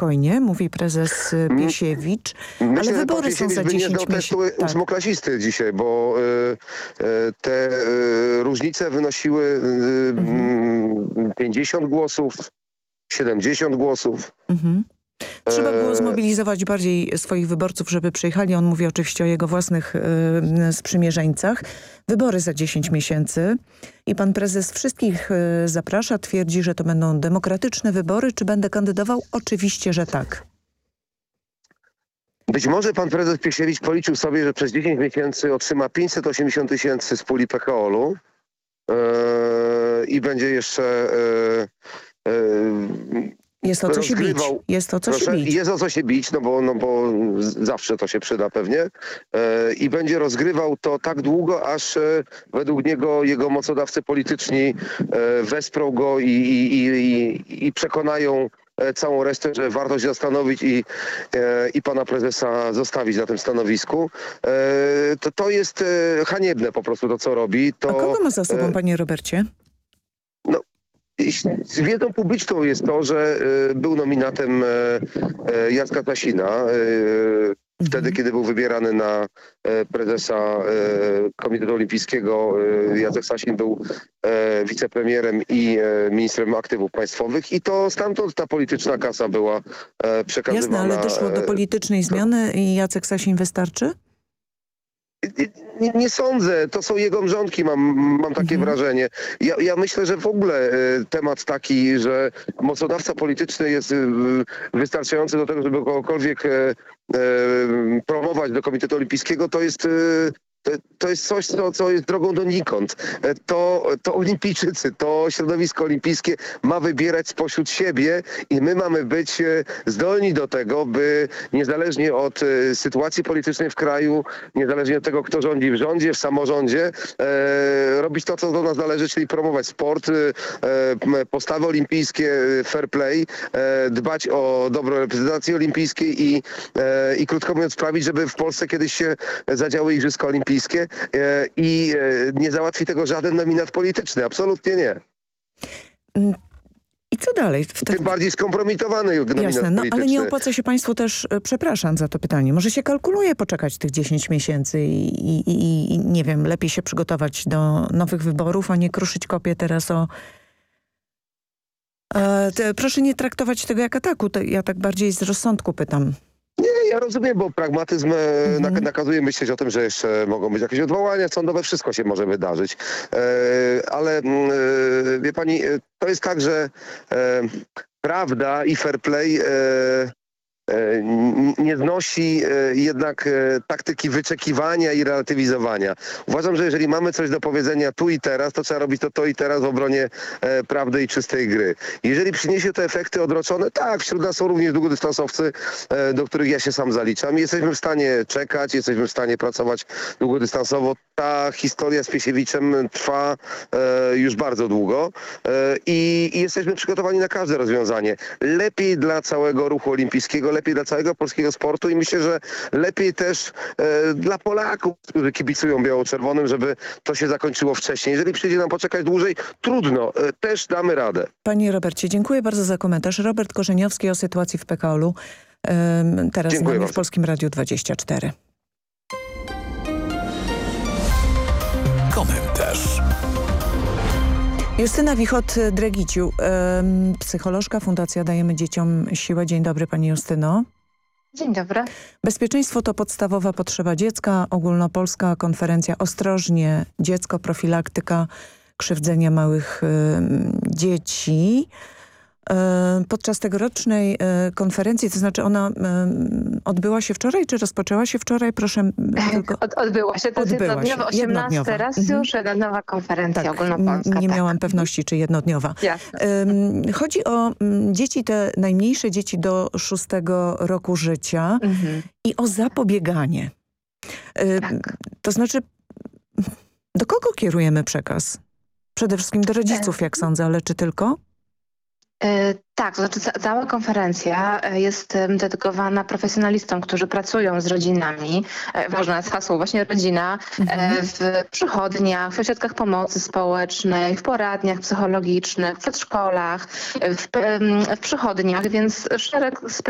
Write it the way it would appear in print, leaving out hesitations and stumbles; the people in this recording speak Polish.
spokojnie, mówi prezes Piesiewicz, ale wybory są za 10 miesięcy. Tak. Ósmoklasisty dzisiaj, bo te różnice wynosiły 50 głosów, 70 głosów. Trzeba było zmobilizować bardziej swoich wyborców, żeby przyjechali. On mówi oczywiście o jego własnych sprzymierzeńcach. Wybory za 10 miesięcy i pan prezes wszystkich zaprasza, twierdzi, że to będą demokratyczne wybory. Czy będę kandydował? Oczywiście, że tak. Być może pan prezes Piesiewicz policzył sobie, że przez 10 miesięcy otrzyma 580 tysięcy z puli PKOL-u i będzie jeszcze... Jest o co się bić. Jest o co się bić. Jest o co się bić, no bo zawsze to się przyda pewnie. I będzie rozgrywał to tak długo, aż według niego jego mocodawcy polityczni wesprą go i przekonają całą resztę, że warto się zastanowić i pana prezesa zostawić na tym stanowisku. To jest haniebne po prostu to, co robi. A kogo ma za sobą, panie Robercie? Z wiedzą publiczną jest to, że był nominatem Jacka Sasina wtedy, kiedy był wybierany na prezesa Komitetu Olimpijskiego. Jacek Sasin był wicepremierem i ministrem aktywów państwowych i to stamtąd ta polityczna kasa była przekazywana. Jasne, ale doszło do politycznej zmiany i Jacek Sasin wystarczy? Nie sądzę. To są jego mrzonki, mam takie wrażenie. Ja myślę, że w ogóle temat taki, że mocodawca polityczny jest wystarczający do tego, żeby kogokolwiek promować do Komitetu Olimpijskiego, to jest coś, co jest drogą donikąd. To olimpijczycy, to środowisko olimpijskie ma wybierać spośród siebie i my mamy być zdolni do tego, by niezależnie od sytuacji politycznej w kraju, niezależnie od tego, kto rządzi w rządzie, w samorządzie, robić to, co do nas należy, czyli promować sport, postawy olimpijskie, fair play, dbać o dobro reprezentacji olimpijskiej i krótko mówiąc sprawić, żeby w Polsce kiedyś się zadziały Igrzyska Olimpijskie i nie załatwi tego żaden nominat polityczny. Absolutnie nie. I co dalej? Tym bardziej skompromitowany nominat Jasne, polityczny. ale nie opłaca się państwu też, przepraszam za to pytanie, może się kalkuluje poczekać tych 10 miesięcy i nie wiem, lepiej się przygotować do nowych wyborów, a nie kruszyć kopię teraz o... proszę nie traktować tego jak ataku, ja tak bardziej z rozsądku pytam. Nie, ja rozumiem, bo pragmatyzm nakazuje myśleć o tym, że jeszcze mogą być jakieś odwołania sądowe, wszystko się może wydarzyć. Ale wie pani, to jest tak, że prawda i fair play nie znosi jednak taktyki wyczekiwania i relatywizowania. Uważam, że jeżeli mamy coś do powiedzenia tu i teraz, to trzeba robić to i teraz w obronie prawdy i czystej gry. Jeżeli przyniesie to efekty odroczone, tak, wśród nas są również długodystansowcy, do których ja się sam zaliczam. Jesteśmy w stanie czekać, jesteśmy w stanie pracować długodystansowo. Ta historia z Piesiewiczem trwa już bardzo długo i jesteśmy przygotowani na każde rozwiązanie. Lepiej dla całego ruchu olimpijskiego, lepiej dla całego polskiego sportu i myślę, że lepiej też dla Polaków, którzy kibicują biało-czerwonym, żeby to się zakończyło wcześniej. Jeżeli przyjdzie nam poczekać dłużej, trudno, też damy radę. Panie Robercie, dziękuję bardzo za komentarz. Robert Korzeniowski o sytuacji w PKOL-u. Teraz z nami w Polskim Radiu 24. Komentarz. Justyna Wichot-Dregiciu, psycholożka, Fundacja Dajemy Dzieciom Siłę. Dzień dobry pani Justyno. Dzień dobry. Bezpieczeństwo to podstawowa potrzeba dziecka. Ogólnopolska konferencja Ostrożnie dziecko, profilaktyka krzywdzenia małych dzieci. Podczas tegorocznej konferencji, to znaczy ona odbyła się wczoraj, czy rozpoczęła się wczoraj? Proszę tylko... Odbyła się, to jest jednodniowa, 18 raz już jednodniowa konferencja ogólnopolska. Nie miałam pewności, czy jednodniowa. Jasne. Chodzi o dzieci, te najmniejsze dzieci do 6 roku życia i o zapobieganie. Tak. To znaczy, do kogo kierujemy przekaz? Przede wszystkim do rodziców, jak sądzę, ale czy tylko? Tak, to znaczy cała konferencja jest dedykowana profesjonalistom, którzy pracują z rodzinami. Ważne jest hasło właśnie rodzina w przychodniach, w ośrodkach pomocy społecznej, w poradniach psychologicznych, w przedszkolach, w przychodniach, więc szereg